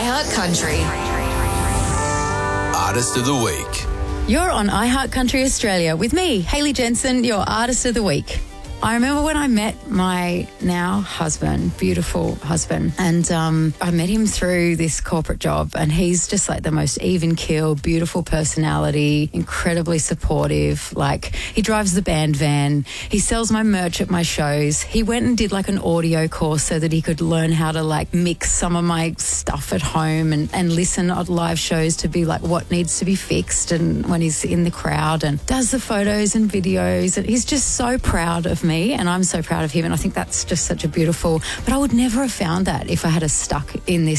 iHeart Country. Artist of the Week. You're on iHeart Country Australia with me, Hayley Jensen, your Artist of the Week. I remember when I met my now husband, beautiful husband, and I met him through this corporate job, and he's just like the most even keel, beautiful personality, incredibly supportive. Like, he drives the band van, he sells my merch at my shows. He went and did like an audio course so that he could learn how to like mix some of my stuff at home and listen at live shows to be like what needs to be fixed and when he's in the crowd, and does the photos and videos, and he's just so proud of me, and I'm so proud of him, and I think that's just such a beautiful, but I would never have found that if I had stuck in this